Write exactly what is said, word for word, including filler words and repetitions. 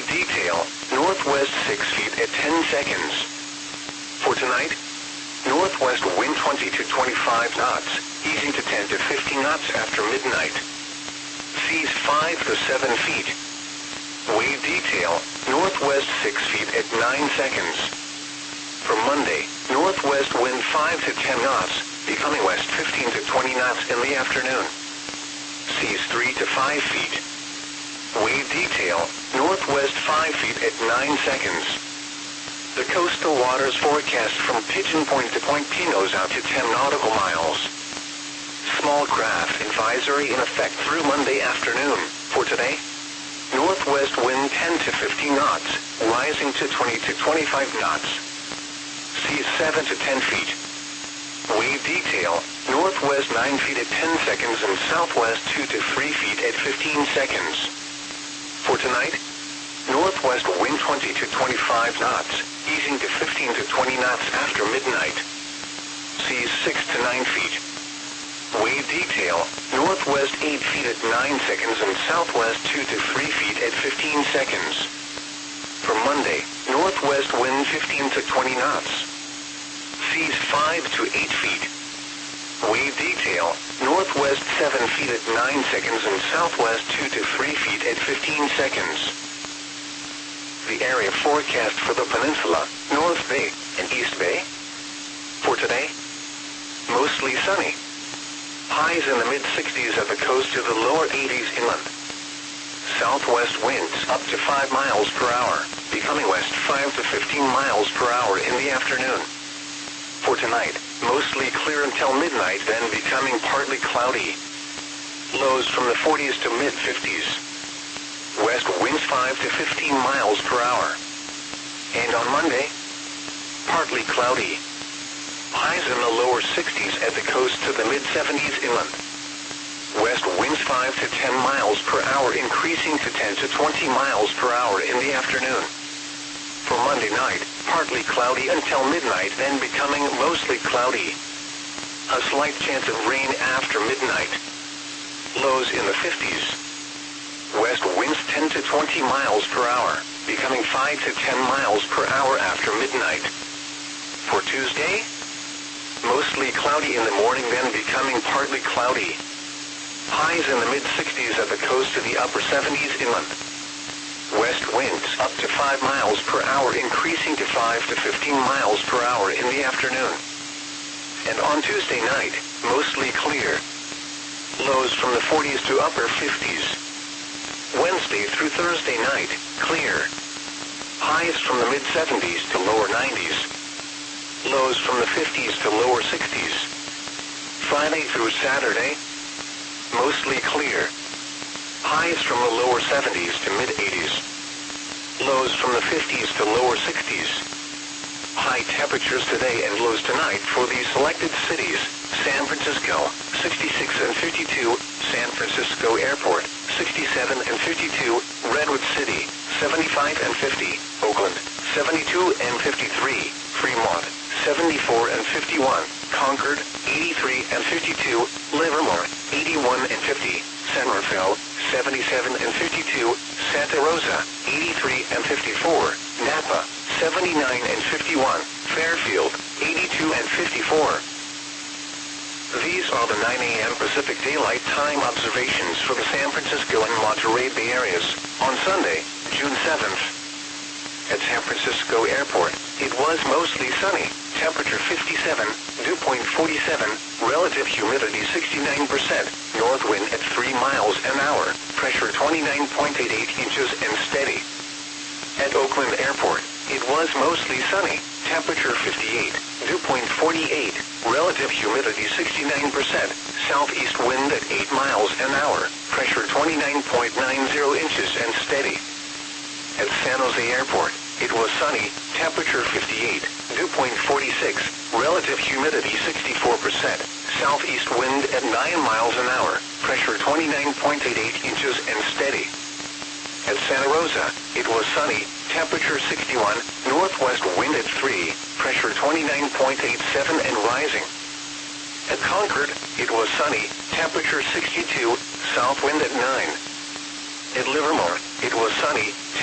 detail, northwest six feet at ten seconds. For tonight, northwest wind twenty to twenty-five knots, easing to ten to fifteen knots after midnight. Seas five to seven feet. Wave detail, northwest six feet at nine seconds. For Monday, northwest wind five to ten knots, becoming west fifteen to twenty knots in the afternoon. Seas three to five feet. Wave detail, northwest five feet at nine seconds. The coastal waters forecast from Pigeon Point to Point Pinos out to ten nautical miles. Small craft advisory in effect through Monday afternoon. For today, northwest wind ten to fifteen knots, rising to twenty to twenty-five knots. Seas seven to ten feet. Wave detail, northwest nine feet at ten seconds and southwest two to three feet at fifteen seconds. For tonight, northwest wind twenty to twenty-five knots, easing to fifteen to twenty knots after midnight. Seas six to nine feet. Wave detail, northwest eight feet at nine seconds and southwest two to three feet at fifteen seconds. For Monday, northwest wind fifteen to twenty knots. Seas five to eight feet. Wave detail, northwest seven feet at nine seconds and southwest two to three feet at fifteen seconds. The area forecast for the peninsula, North Bay and East Bay. For today, mostly sunny. Highs in the mid-sixties at the coast to the lower eighties inland. Southwest winds up to five miles per hour, becoming west five to fifteen miles per hour in the afternoon. For tonight, mostly clear until midnight, then becoming partly cloudy. Lows from the forties to mid-fifties. West winds five to fifteen miles per hour. And on Monday, partly cloudy. Highs in the lower sixties at the coast to the mid-seventies inland. West winds five to ten miles per hour, increasing to ten to twenty miles per hour in the afternoon. For Monday night, partly cloudy until midnight, then becoming mostly cloudy. A slight chance of rain after midnight. Lows in the fifties. West winds ten to twenty miles per hour, becoming five to ten miles per hour after midnight. For Tuesday, mostly cloudy in the morning, then becoming partly cloudy. Highs in the mid-sixties at the coast to the upper seventies inland. West winds up to five miles per hour, increasing to five to fifteen miles per hour in the afternoon. And on Tuesday night, mostly clear. Lows from the forties to upper fifties. Wednesday through Thursday night, clear. Highs from the mid-seventies to lower nineties. Lows from the fifties to lower sixties. Friday through Saturday, mostly clear. Highs from the lower seventies to mid-eighties. Lows from the fifties to lower sixties. High temperatures today and lows tonight for these selected cities: San Francisco, sixty-six and fifty-two, San Francisco Airport, sixty-seven and fifty-two, Redwood City, seventy-five and fifty, Oakland, seventy-two and fifty-three, Fremont, seventy-four and fifty-one, Concord, eighty-three and fifty-two, Livermore, eighty-one and fifty, San Rafael, seventy-seven and fifty-two, Santa Rosa, eighty-three and fifty-four, Napa, seventy-nine and fifty-one, Fairfield, eighty-two and fifty-four. These are the nine a m Pacific Daylight Time observations for the San Francisco and Monterey Bay areas on Sunday, June seventh. At San Francisco Airport, it was mostly sunny, temperature fifty-seven, dew point forty-seven, relative humidity sixty-nine percent, north wind at three miles an hour, pressure twenty-nine point eight eight inches and steady. At Oakland Airport, it was mostly sunny, temperature fifty-eight, dew point forty-eight, relative humidity sixty-nine percent, southeast wind at eight miles an hour, pressure twenty-nine point nine zero inches and steady. At San Jose Airport, it was sunny, temperature fifty-eight, dew point forty-six, relative humidity sixty-four percent, southeast wind at nine miles an hour, pressure twenty-nine point eight eight inches and steady. At Santa Rosa, it was sunny, temperature sixty-one, northwest wind at three, pressure twenty-nine point eight seven and rising. At Concord, it was sunny, temperature sixty-two, south wind at nine. At Livermore, it was sunny,